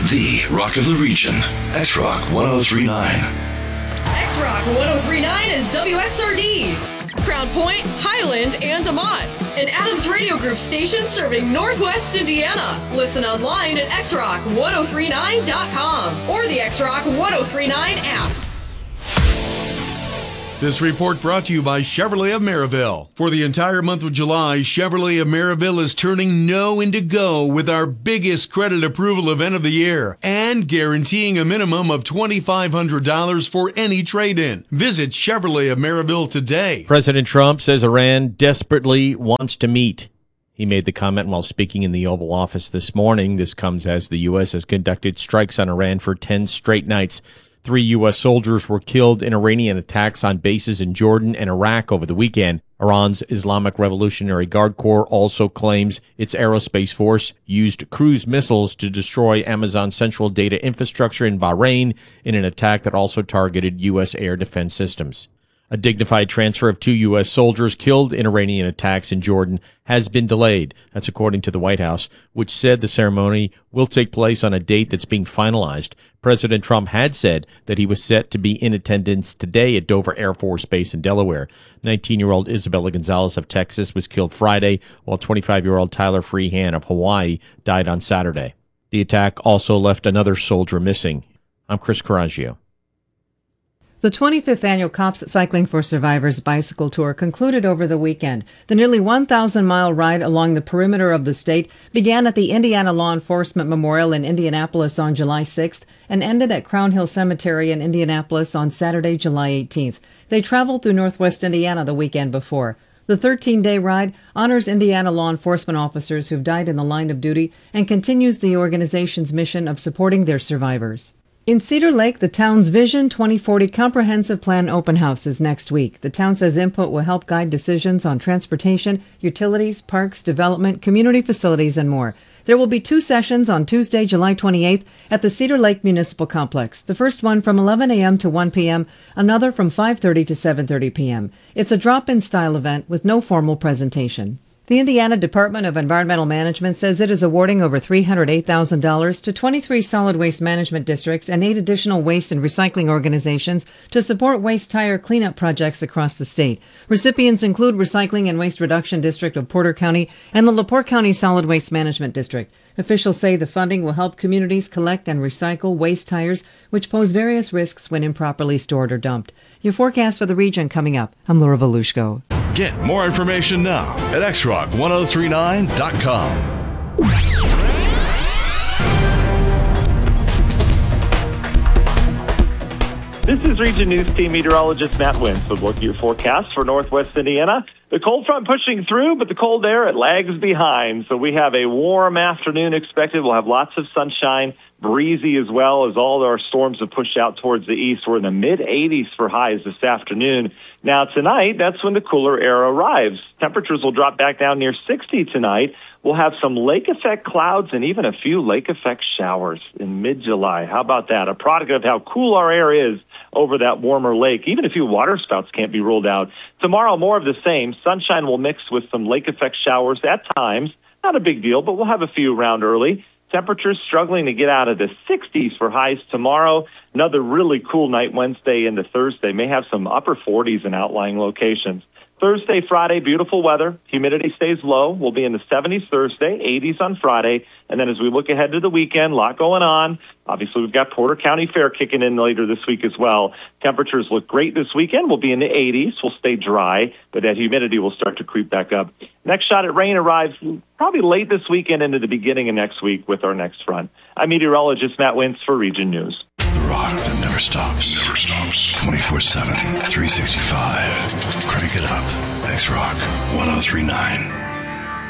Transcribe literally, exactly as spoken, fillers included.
the rock of the region. X-Rock ten thirty-nine. X-Rock ten thirty-nine is W X R D. Crown Point, Highland, and DeMont. An Adams Radio Group station serving Northwest Indiana. Listen online at x rock ten thirty-nine dot com or the X-Rock ten thirty-nine app. This report brought to you by Chevrolet of Maryville. For the entire month of July, Chevrolet of Maryville is turning no into go with our biggest credit approval event of the year and guaranteeing a minimum of two thousand five hundred dollars for any trade-in. Visit Chevrolet of Maryville today. President Trump says Iran desperately wants to meet. He made the comment while speaking in the Oval Office this morning. This comes as the U S has conducted strikes on Iran for ten straight nights. Three U S soldiers were killed in Iranian attacks on bases in Jordan and Iraq over the weekend. Iran's Islamic Revolutionary Guard Corps also claims its aerospace force used cruise missiles to destroy Amazon Central data infrastructure in Bahrain in an attack that also targeted U S air defense systems. A dignified transfer of two U S soldiers killed in Iranian attacks in Jordan has been delayed. That's according to the White House, which said the ceremony will take place on a date that's being finalized. President Trump had said that he was set to be in attendance today at Dover Air Force Base in Delaware. nineteen-year-old Isabella Gonzalez of Texas was killed Friday, while twenty-five-year-old Tyler Freehan of Hawaii died on Saturday. The attack also left another soldier missing. I'm Chris Coraggio. The twenty-fifth Annual Cops Cycling for Survivors Bicycle Tour concluded over the weekend. The nearly one thousand mile ride along the perimeter of the state began at the Indiana Law Enforcement Memorial in Indianapolis on July sixth and ended at Crown Hill Cemetery in Indianapolis on Saturday, July eighteenth. They traveled through northwest Indiana the weekend before. The thirteen-day ride honors Indiana law enforcement officers who've died in the line of duty and continues the organization's mission of supporting their survivors. In Cedar Lake, the town's Vision twenty forty Comprehensive Plan Open House is next week. The town says input will help guide decisions on transportation, utilities, parks, development, community facilities, and more. There will be two sessions on Tuesday, July twenty-eighth at the Cedar Lake Municipal Complex. The first one from eleven a.m. to one p.m., another from five thirty to seven thirty p.m. It's a drop-in style event with no formal presentation. The Indiana Department of Environmental Management says it is awarding over three hundred eight thousand dollars to twenty-three solid waste management districts and eight additional waste and recycling organizations to support waste tire cleanup projects across the state. Recipients include Recycling and Waste Reduction District of Porter County and the LaPorte County Solid Waste Management District. Officials say the funding will help communities collect and recycle waste tires, which pose various risks when improperly stored or dumped. Your forecast for the region coming up. I'm Laura Volushko. Get more information now at x rock ten thirty-nine dot com. This is Region News Team meteorologist Matt Wentz with a look at your forecast for northwest Indiana. The cold front pushing through, but the cold air, it lags behind. So we have a warm afternoon expected. We'll have lots of sunshine, breezy as well as all our storms have pushed out towards the east. We're in the mid eighties for highs this afternoon. Now tonight, that's when the cooler air arrives. Temperatures will drop back down near sixty tonight. We'll have some lake effect clouds and even a few lake effect showers in mid-July. How about that? A product of how cool our air is over that warmer lake. Even a few water spouts can't be ruled out. Tomorrow, more of the same. Sunshine will mix with some lake effect showers at times. Not a big deal, but we'll have a few around early. Temperatures struggling to get out of the sixties for highs tomorrow. Another really cool night Wednesday into Thursday. May have some upper forties in outlying locations. Thursday, Friday, beautiful weather. Humidity stays low. We'll be in the seventies Thursday, eighties on Friday. And then as we look ahead to the weekend, a lot going on. Obviously, we've got Porter County Fair kicking in later this week as well. Temperatures look great this weekend. We'll be in the eighties. We'll stay dry, but that humidity will start to creep back up. Next shot at rain arrives probably late this weekend into the beginning of next week with our next front. I'm meteorologist Matt Wentz for Region News. The rock that never stops. Never stops. twenty-four seven, three sixty-five. Crank it up. X-Rock ten thirty-nine.